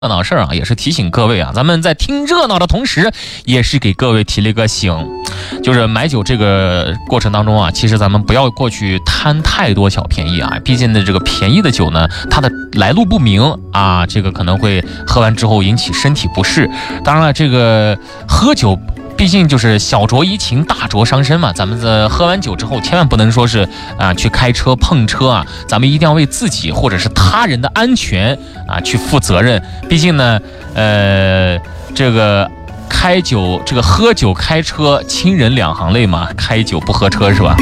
热闹事儿啊，也是提醒各位啊，咱们在听热闹的同时，也是给各位提了一个醒，就是买酒这个过程当中啊，其实咱们不要过去贪太多小便宜啊，毕竟呢，这个便宜的酒呢，它的来路不明啊，这个可能会喝完之后引起身体不适。当然了，这个喝酒毕竟就是小酌怡情，大酌伤身嘛。咱们喝完酒之后，千万不能说是去开车碰车啊，咱们一定要为自己或者是他人的安全去负责任。毕竟呢，这个喝酒开车，亲人两行泪嘛，开酒不喝车是吧？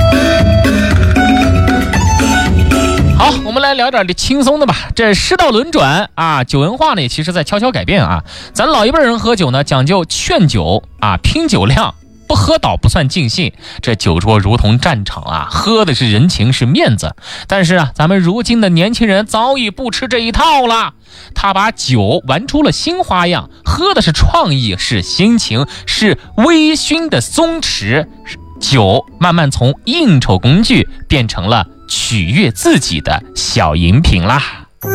好，我们来聊点轻松的吧。这世道轮转啊，酒文化呢，其实在悄悄改变啊。咱老一辈人喝酒呢，讲究劝酒啊，拼酒量，不喝倒不算尽兴。这酒桌如同战场啊，喝的是人情是面子。但是啊，咱们如今的年轻人早已不吃这一套了。他把酒玩出了新花样，喝的是创意，是心情，是微醺的松弛。酒慢慢从应酬工具变成了取悦自己的小饮品啦。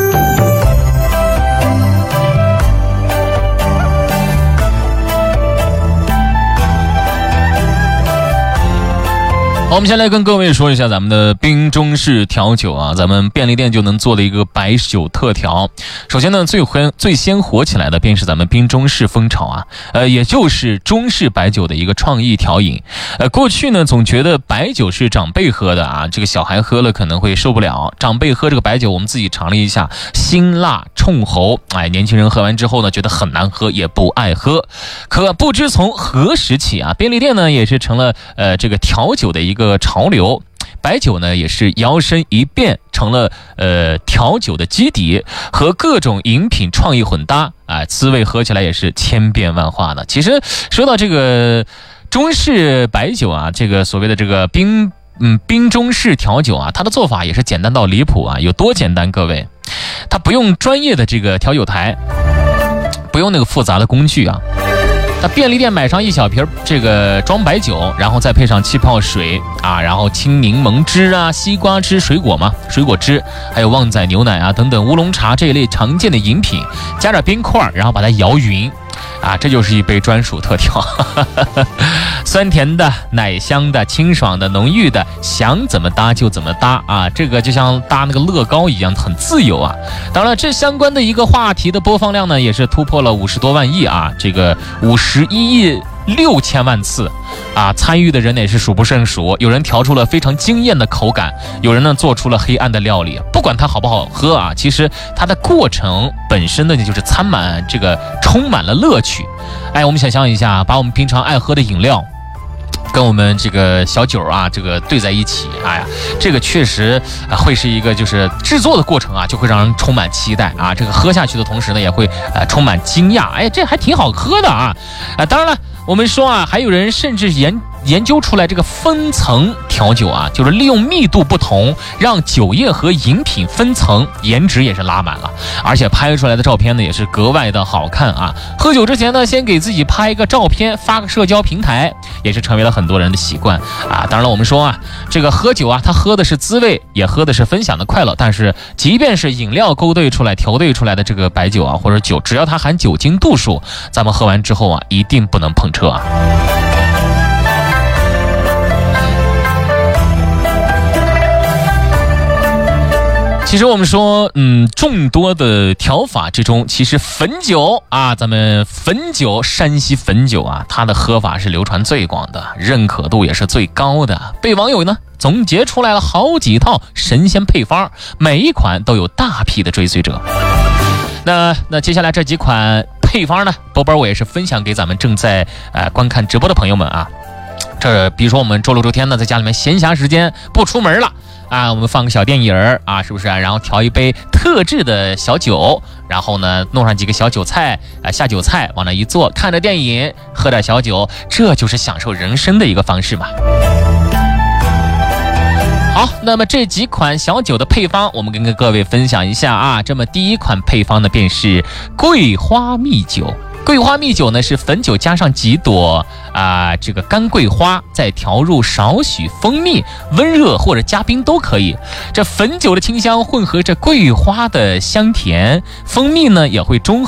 好，我们先来跟各位说一下咱们的冰中式调酒啊，咱们便利店就能做的一个白酒特调。首先呢，最先火起来的便是咱们冰中式风潮啊，也就是中式白酒的一个创意调饮。过去呢，总觉得白酒是长辈喝的啊，这个小孩喝了可能会受不了。长辈喝这个白酒，我们自己尝了一下，辛辣冲喉，年轻人喝完之后呢，觉得很难喝，也不爱喝。可不知从何时起啊，便利店呢也是成了这个调酒的一个潮流，白酒呢也是摇身一变成了调酒的基底，和各种饮品创意混搭啊，滋味喝起来也是千变万化的。其实说到这个中式白酒啊，这个所谓的这个冰中式调酒啊，它的做法也是简单到离谱啊，有多简单？各位，它不用专业的这个调酒台，不用那个复杂的工具啊。那便利店买上一小瓶这个装白酒，然后再配上气泡水啊，然后青柠檬汁啊、西瓜汁、水果汁，还有旺仔牛奶啊等等乌龙茶这一类常见的饮品，加点冰块，然后把它摇匀啊，这就是一杯专属特调。酸甜的、奶香的、清爽的、浓郁的，想怎么搭就怎么搭啊！这个就像搭那个乐高一样，很自由啊。当然，这相关的一个话题的播放量呢，也是突破了50多万亿啊，这个51亿6千万次啊，参与的人也是数不胜数。有人调出了非常惊艳的口感，有人呢做出了黑暗的料理。不管它好不好喝啊，其实它的过程本身呢，就是充满了乐趣。我们想象一下，把我们平常爱喝的饮料跟我们这个小酒啊，这个兑在一起，这个确实会是一个就是制作的过程啊，就会让人充满期待啊。这个喝下去的同时呢，也会充满惊讶，这还挺好喝的啊。当然了，我们说啊，还有人甚至研究出来这个分层调酒啊，就是利用密度不同，让酒液和饮品分层，颜值也是拉满了，而且拍出来的照片呢也是格外的好看啊。喝酒之前呢，先给自己拍一个照片，发个社交平台，也是成为了很多人的习惯啊。当然了，我们说啊，这个喝酒啊，它喝的是滋味，也喝的是分享的快乐。但是，即便是饮料调兑出来的这个白酒啊，或者酒，只要它含酒精度数，咱们喝完之后啊，一定不能碰车啊。其实我们说，众多的调法之中，其实汾酒啊，咱们山西汾酒啊，它的喝法是流传最广的，认可度也是最高的，被网友呢总结出来了好几套神仙配方，每一款都有大批的追随者。那接下来这几款配方呢，波波我也是分享给咱们正在观看直播的朋友们啊。这比如说我们周六周天呢，在家里面闲暇时间不出门了啊，我们放个小电影啊，是不是然后调一杯特制的小酒，然后呢弄上几个小酒菜下酒菜，往那一坐，看着电影，喝点小酒，这就是享受人生的一个方式嘛。好，那么这几款小酒的配方，我们跟各位分享一下啊。这么第一款配方呢，便是桂花蜜酒。 桂花蜜酒呢是汾酒加上几朵这个干桂花，再调入少许蜂蜜，温热或者加冰都可以。这汾酒的清香混合着桂花的香甜，蜂蜜呢也会中和